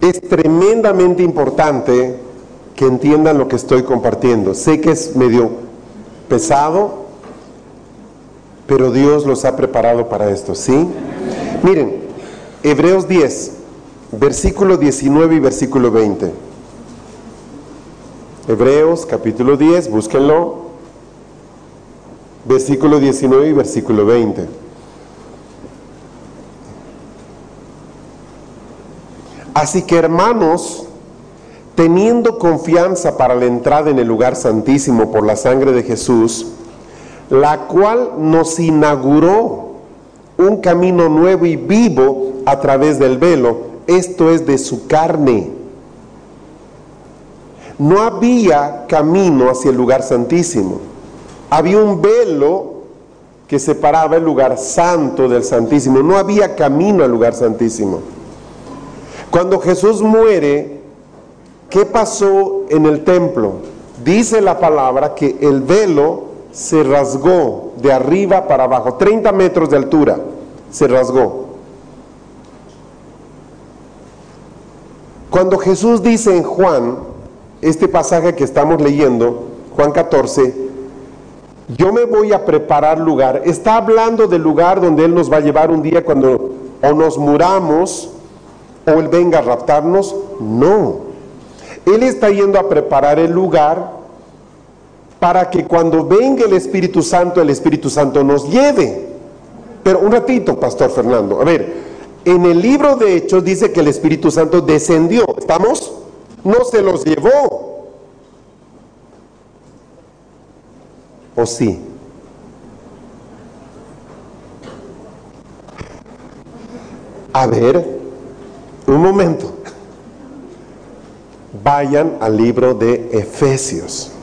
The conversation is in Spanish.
Es tremendamente importante que entiendan lo que estoy compartiendo. Sé que es medio pesado, pero Dios los ha preparado para esto, ¿sí? Miren, Hebreos 10, versículo 19 y versículo 20. Hebreos capítulo 10, búsquenlo, versículo 19 y versículo 20. Así que, hermanos, teniendo confianza para la entrada en el lugar santísimo por la sangre de Jesús, la cual nos inauguró un camino nuevo y vivo a través del velo, esto es, de su carne. No había camino hacia el lugar santísimo. Había un velo que separaba el lugar santo del santísimo. No había camino al lugar santísimo. Cuando Jesús muere, ¿qué pasó en el templo? Dice la palabra que el velo se rasgó de arriba para abajo, 30 metros de altura, se rasgó. Cuando Jesús dice en Juan, este pasaje que estamos leyendo, Juan 14, yo me voy a preparar lugar, está hablando del lugar donde Él nos va a llevar un día cuando o nos muramos o Él venga a raptarnos. No, Él está yendo a preparar el lugar para que cuando venga el Espíritu Santo nos lleve. Pero un ratito, Pastor Fernando, a ver, en el libro de Hechos dice que el Espíritu Santo descendió, ¿estamos? No se los llevó. ¿O sí? A ver, un momento. Vayan al libro de Efesios.